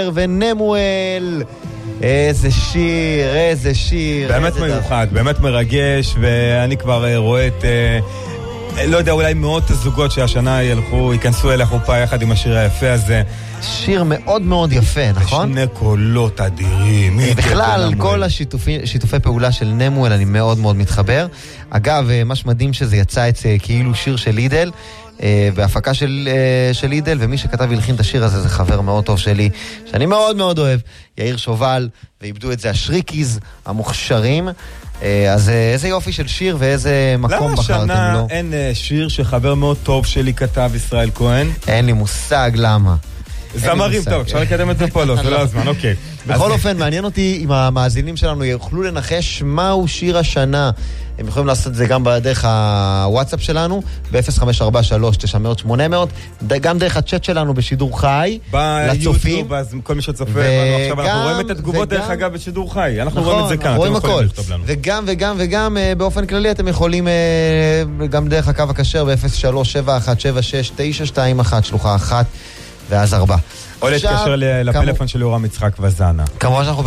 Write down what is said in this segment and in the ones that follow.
ונמואל. איזה שיר. באמת מיוחד, באמת מרגש, ואני כבר רואה את, לא יודע, אולי מאות הזוגות שהשנה ייכנסו אל החופה יחד עם השיר היפה הזה. שיר מאוד מאוד יפה, נכון? ושני קולות אדירים. בכלל, כל השיתופי פעולה של נמואל, אני מאוד מאוד מתחבר. אגב, מה שמדהים שזה יצא כאילו שיר של לידל, בהפקה של לידל, ומי שכתב והלחין את השיר הזה זה חבר מאוד טוב שלי, שאני מאוד מאוד אוהב, יאיר שובל, ואיבדו את זה השריקיז המוכשרים. אז איזה יופי של שיר ואיזה מקום בחרתם לו. למה השנה אין שיר שחבר מאוד טוב שלי כתב ישראל כהן? אין לי מושג למה. זמרים, טוב, אפשר לקדם את זה פה, לא, זה לא הזמן, אוקיי. בכל אופן, מעניין אותי אם המאזינים שלנו יוכלו לנחש מהו שיר השנה. הם יכולים לעשות את זה גם בדרך הוואטסאפ שלנו, ב-0543-900-800, גם דרך הצ'אט שלנו בשידור חי, ביוטיוב, אז כל מי שצופה בנו עכשיו, אנחנו רואים את התגובות דרך אגב בשידור חי, אנחנו רואים את זה כאן, אתם יכולים לכתוב לנו. וגם באופן כללי אתם יכולים גם דרך הקו הכשר ב-0371769221, שלוחה 1 ואז 4. או להתקשר לפלאפון של יורם יצחק וזנה. כמובן שאנחנו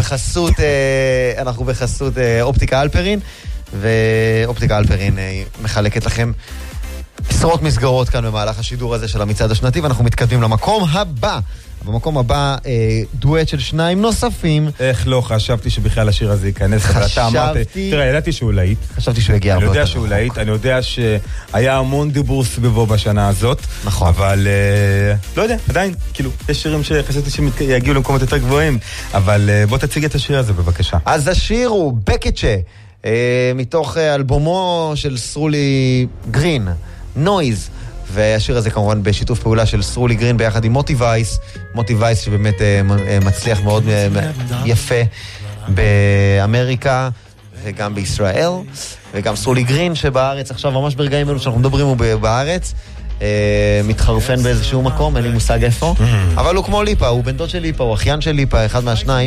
בחסות אופטיקה אלפרין, ואופטיקה אלפרין מחלקת לכם עשרות מסגרות כאן במהלך השידור הזה של המצעד השנתי, ואנחנו מתקדמים למקום הבא. במקום הבא דואט של שניים נוספים. איך לא, חשבתי שבכלל השיר הזה ייכנס, אבל אתה אמרת, תראה, ידעתי שהוא להיט. חשבתי שהוא יגיע הרבה יותר. אני יודע שהוא להיט, אני יודע שהיה המון דיבור סביבו בשנה הזאת. נכון. אבל לא יודע, עדיין, כאילו, יש שירים שחשבתי שיגיעו למקומות יותר גבוהים, אבל בוא תציג את השיר הזה בבקשה. אז השיר הוא בקצ'ה, מתוך אלבומו של סרולי גרין, נויז. והשיר הזה כמובן בשיתוף פעולה של סרולי גרין ביחד עם מוטי וייס, שבאמת מצליח מאוד יפה באמריקה וגם בישראל, וגם סרולי גרין שבארץ עכשיו ממש ברגעים אלו שאנחנו מדברים הוא בארץ, מתחרפן באיזשהו מקום, אין לי מושג איפה, אבל הוא כמו ליפה, הוא בן דוד של ליפה, הוא אחיין של ליפה, אחד מהשניים,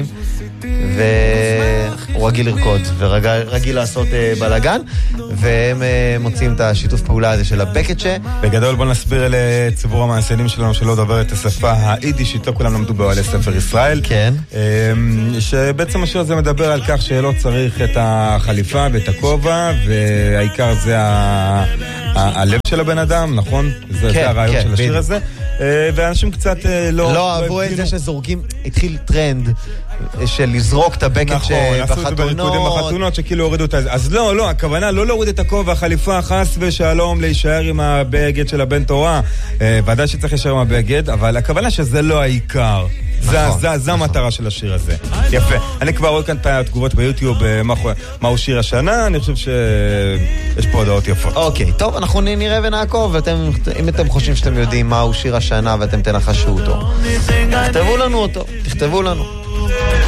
והוא רגיל לרקוד ורגיל לעשות בלגן, והם מוצאים את השיתוף פעולה הזה של הבקצ'ה. בגדול בוא נסביר לציבור המאזינים שלנו שלא דובר את השפה היידישית, לא כולם למדו באוהלי ספר ישראל, כן. שבעצם השיר הזה מדבר על כך שלא צריך את החליפה ואת הכובע, והעיקר זה הלב של הבן אדם, נכון? זה הרעיון של השיר הזה, ואנשים קצת לא אהבו את זה שזורקים, התחיל טרנד של לזרוק את הבקט בחתונות. נכון, עשו את זה בריקודים בחתונות שכאילו הורידו את זה. אז לא, הכוונה לא להוריד את הכובע, החליפה, חס ושלום, להישאר עם הבגד של הבן תורה. ודאי שצריך להישאר עם הבגד, אבל הכוונה שזה לא העיקר. זה המטרה של השיר הזה. יפה. אני כבר רואה כאן את התגובות ביוטיוב, מהו שיר השנה, אני חושב שיש פה הודעות יפות. אוקיי, טוב, אנחנו נראה ונעקוב, אם אתם חושבים שאתם יודעים מהו שיר השנה ואתם תנחשו אותו, תכתבו לנו אותו, תכתבו לנו.